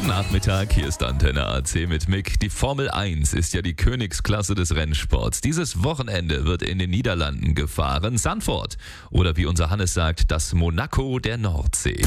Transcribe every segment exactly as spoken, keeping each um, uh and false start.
Guten Nachmittag, hier ist Antenne A C mit Mick. Die Formel eins ist ja die Königsklasse des Rennsports. Dieses Wochenende wird in den Niederlanden gefahren. Zandvoort oder wie unser Hannes sagt, das Monaco der Nordsee.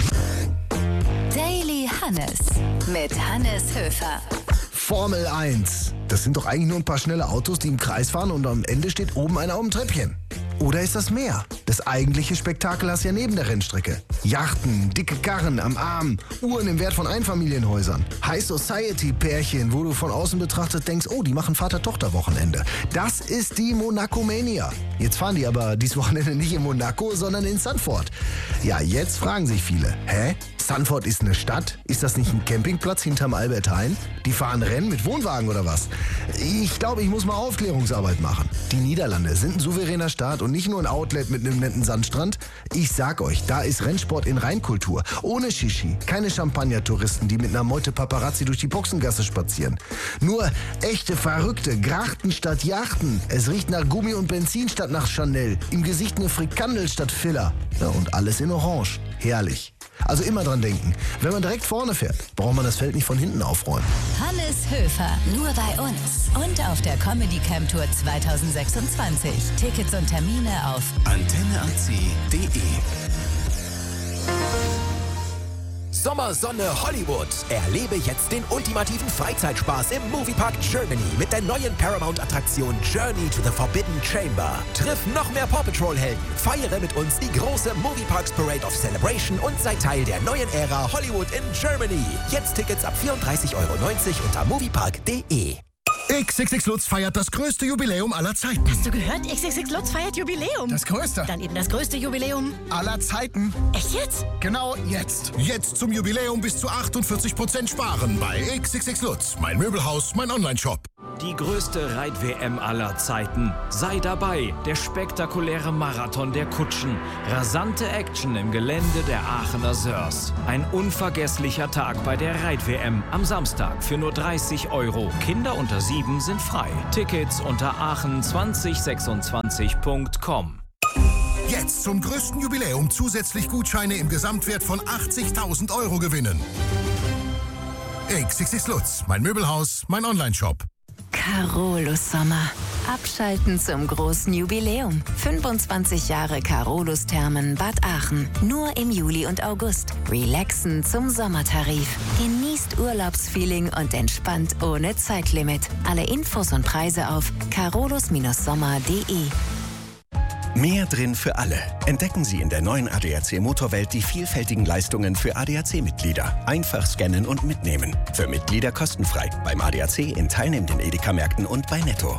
Daily Hannes mit Hannes Höfer. Formel eins. Das sind doch eigentlich nur ein paar schnelle Autos, die im Kreis fahren und am Ende steht oben einer auf dem Treppchen. Oder ist das mehr? Das eigentliche Spektakel hast du ja neben der Rennstrecke. Yachten, dicke Karren am Arm, Uhren im Wert von Einfamilienhäusern, High-Society-Pärchen, wo du von außen betrachtet denkst, oh, die machen Vater-Tochter-Wochenende. Das ist die Monaco-Mania. Jetzt fahren die aber dieses Wochenende nicht in Monaco, sondern in Zandvoort. Ja, jetzt fragen sich viele, hä? Zandvoort ist eine Stadt? Ist das nicht ein Campingplatz hinterm Albert Heijn? Die fahren Rennen mit Wohnwagen oder was? Ich glaube, ich muss mal Aufklärungsarbeit machen. Die Niederlande sind ein souveräner Staat und nicht nur ein Outlet mit einem netten Sandstrand. Ich sag euch, da ist Rennsport in Reinkultur. Ohne Shishi, keine Champagner-Touristen, die mit einer Meute Paparazzi durch die Boxengasse spazieren. Nur echte Verrückte, Grachten statt Yachten. Es riecht nach Gummi und Benzin statt nach Chanel. Im Gesicht eine Frikandel statt Filler. Ja, und alles in Orange. Herrlich. Also immer dran denken, wenn man direkt vorne fährt, braucht man das Feld nicht von hinten aufräumen. Hannes Höfer, nur bei uns und auf der Comedy Camp Tour zwanzig sechsundzwanzig. Tickets und Termine auf antenne a c punkt d e. Sommersonne Hollywood. Erlebe jetzt den ultimativen Freizeitspaß im Moviepark Germany mit der neuen Paramount-Attraktion Journey to the Forbidden Chamber. Triff noch mehr Paw Patrol-Helden, feiere mit uns die große Movieparks Parade of Celebration und sei Teil der neuen Ära Hollywood in Germany. Jetzt Tickets ab vierunddreißig Euro neunzig unter moviepark punkt de. X X X Lutz feiert das größte Jubiläum aller Zeiten. Hast du gehört? X X X Lutz feiert Jubiläum. Das größte. Dann eben das größte Jubiläum aller Zeiten. Echt jetzt? Genau jetzt. Jetzt zum Jubiläum bis zu achtundvierzig Prozent sparen bei X X X Lutz. Mein Möbelhaus, mein Online-Shop. Die größte Reit-W M aller Zeiten. Sei dabei. Der spektakuläre Marathon der Kutschen. Rasante Action im Gelände der Aachener Sörs. Ein unvergesslicher Tag bei der Reit-W M. Am Samstag für nur dreißig Euro. Kinder unter sieben sind frei. Tickets unter aachen zwanzig sechsundzwanzig punkt com. Jetzt zum größten Jubiläum zusätzlich Gutscheine im Gesamtwert von achtzigtausend Euro gewinnen. X X X Lutz. Mein Möbelhaus, mein Online-Shop. Carolus Sommer. Abschalten zum großen Jubiläum. fünfundzwanzig Jahre Carolus Thermen Bad Aachen. Nur im Juli und August. Relaxen zum Sommertarif. Genießt Urlaubsfeeling und entspannt ohne Zeitlimit. Alle Infos und Preise auf carolus sommer punkt de. Mehr drin für alle. Entdecken Sie in der neuen A D A C Motorwelt die vielfältigen Leistungen für A D A C-Mitglieder. Einfach scannen und mitnehmen. Für Mitglieder kostenfrei. Beim A D A C in teilnehmenden Edeka-Märkten und bei Netto.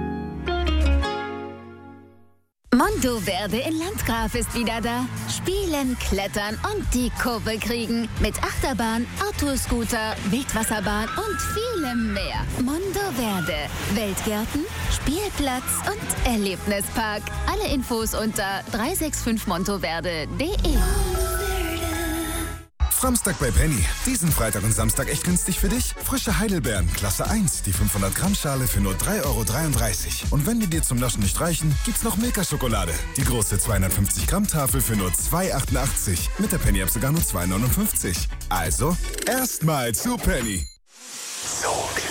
Monteverde in Landgraf ist wieder da. Spielen, klettern und die Kurve kriegen. Mit Achterbahn, Autoscooter, Wildwasserbahn und vielem mehr. Monteverde. Weltgärten, Spielplatz und Erlebnispark. Alle Infos unter drei sechs fünf monteverde punkt de. Samstag bei Penny. Diesen Freitag und Samstag echt günstig für dich? Frische Heidelbeeren, Klasse eins, die fünfhundert Gramm Schale für nur drei Euro dreiunddreißig. Und wenn die dir zum Naschen nicht reichen, gibt's noch Milka-Schokolade. Die große zweihundertfünfzig Gramm Tafel für nur zwei Euro achtundachtzig. Mit der Penny App sogar nur zwei Euro neunundfünfzig. Also, erstmal zu Penny. So